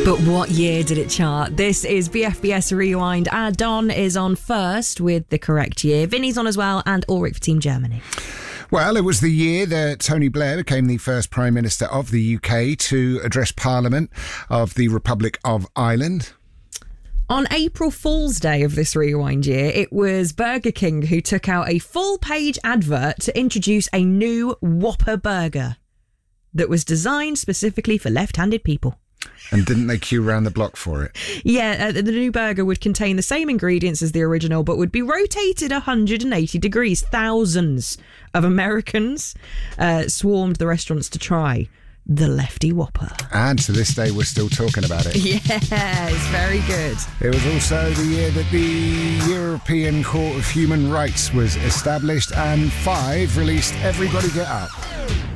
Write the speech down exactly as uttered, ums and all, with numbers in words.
But what year did it chart? This is B F B S Rewind. Uh, Don is on first with the correct year. Vinny's on as well, and Ulrich for Team Germany. Well, it was the year that Tony Blair became the first Prime Minister of the U K to address Parliament of the Republic of Ireland. On April Fool's Day of this Rewind year, it was Burger King who took out a full-page advert to introduce a new Whopper burger that was designed specifically for left-handed people. And didn't they queue around the block for it? Yeah, uh, the new burger would contain the same ingredients as the original, but would be rotated one hundred eighty degrees. Thousands of Americans uh, swarmed the restaurants to try the Lefty Whopper. And to this day, we're still talking about it. Yeah, it's very good. It was also the year that the European Court of Human Rights was established, and Five released Everybody Get Up.